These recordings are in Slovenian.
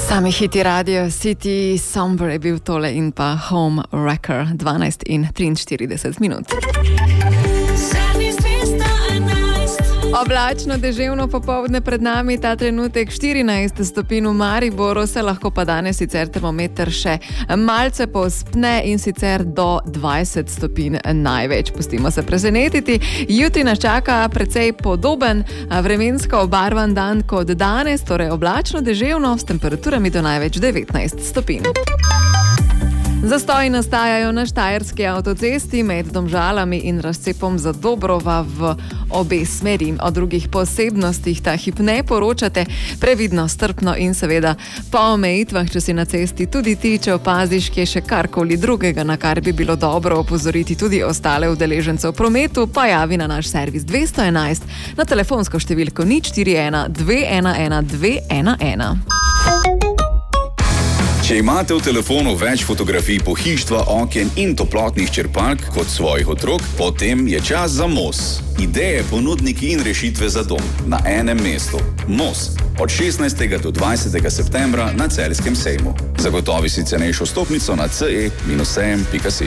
Sami hiti Radio City, Somber je bil tole in pa Home Wrecker, 12 in 43 minut. Oblačno, deževno popoldne pred nami, ta trenutek 14 stopinj v Mariboru, se lahko pa danes sicer termometer še malce povzpne in sicer do 20 stopinj največ. Pustimo se presenetiti. Jutri nas čaka precej podoben vremensko obarvan dan kot danes, torej oblačno, deževno s temperaturami do največ 19 stopinj. Zastoji nastajajo na štajerski avtocesti med Domžalami in razcepom Zadobrova v obe smeri. O drugih posebnostih ta hip ne poročate, previdno, strpno in seveda po omejitvah, če si na cesti tudi ti, če opaziš, kje še karkoli drugega, na kar bi bilo dobro opozoriti tudi ostale udeležence v prometu, pa javi na naš servis 211 na telefonsko številko 041 211 211. Če imate v telefonu več fotografij pohištva, oken in toplotnih črpalk kot svojih otrok, potem je čas za MOS. Ideje, ponudniki in rešitve za dom na enem mestu. MOS. Od 16. do 20. septembra na Celjskem sejmu. Zagotovi si cenejšo stopnico na ce-sejem.si.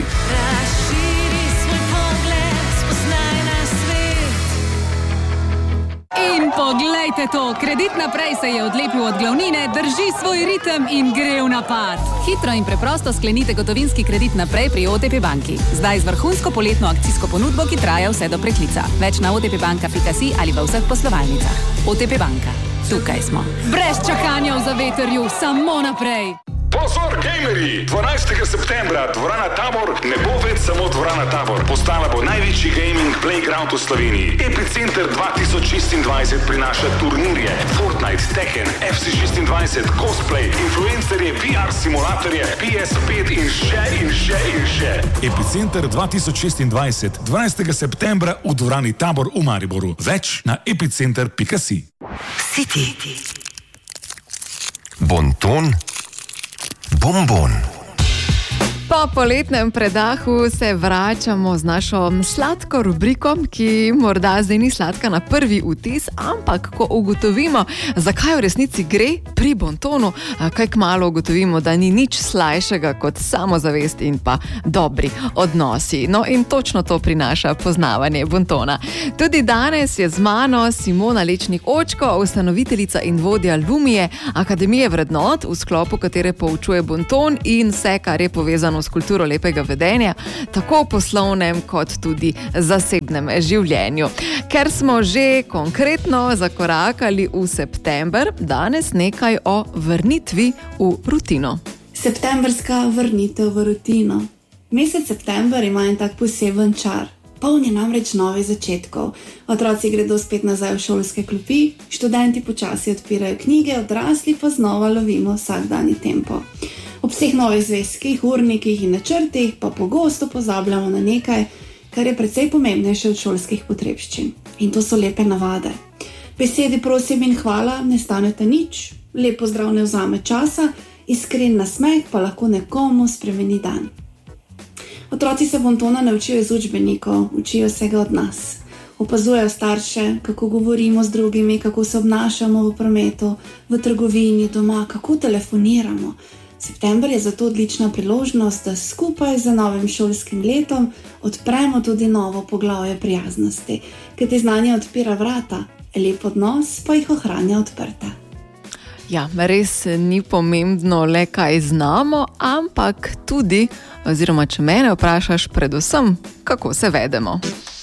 Poglejte to, Kredit Naprej se je odlepil od glavnine, drži svoj ritem in gre v napad. Hitro in preprosto sklenite gotovinski kredit naprej pri OTP banki. Zdaj z vrhunsko poletno akcijsko ponudbo, ki traja vse do preklica. Več na otpbanka.si ali v vseh poslovalnicah. OTP banka. Tukaj smo. Brez čakanja v zavetrju, samo naprej. Pozor, gamerji! 12. septembra dvorana Tabor ne bo več samo dvorana Tabor. Postala bo največji gaming playground v Sloveniji. Epicenter 2026 prinaša turnirje, Fortnite, Tekken, FC26, cosplay, influencerje, VR simulatorje, PS5 in še. Epicenter 2026, 12. septembra v dvorani Tabor v Mariboru. Več na epicenter.si. City. Bonton. Bonbon. Po poletnem predahu se vračamo z našo sladko rubriko, ki morda zdaj ni sladka na prvi vtis, ampak ko ugotovimo, zakaj v resnici gre pri bontonu, kaj kmalu ugotovimo, da ni nič slajšega kot samozavest in pa dobri odnosi. No in točno to prinaša poznavanje bontona. Tudi danes je z mano Simona Lečnik-Očko, ustanoviteljica in vodja Lumije, Akademije vrednot, v sklopu katere poučuje bonton in vse, kar je povezano s kulturo lepega vedenja, tako v poslovnem kot tudi zasebnem življenju. Ker smo že konkretno zakorakali v september, danes nekaj o vrnitvi v rutino. Septembrska vrnitev v rutino. Mesec september ima en tak poseben čar. Poln je namreč novih začetkov. Otroci gredo spet nazaj v šolske klopi, študenti počasi odpirajo knjige, odrasli pa znova lovimo vsakdanji tempo. Ob vseh novih zvezkih, urnikih in načrtih pa pogosto pozabljamo na nekaj, kar je precej pomembnejše od šolskih potrebščin. In to so lepe navade. Besedi prosim in hvala ne stanete nič, lep pozdrav ne vzame časa, iskren nasmeh pa lahko nekomu spremeni dan. Otroci se bontona ne učijo iz učbenikov, učijo se ga od nas. Opazujejo starše, kako govorimo z drugimi, kako se obnašamo v prometu, v trgovini, doma, kako telefoniramo. September je zato odlična priložnost, da skupaj z novim šolskim letom odpremo tudi novo poglavje prijaznosti, ker ti znanje odpira vrata, lep odnos pa jih ohranja odprta. Ja, res ni pomembno le, kaj znamo, ampak tudi, oziroma če mene vprašaš, predvsem, kako se vedemo.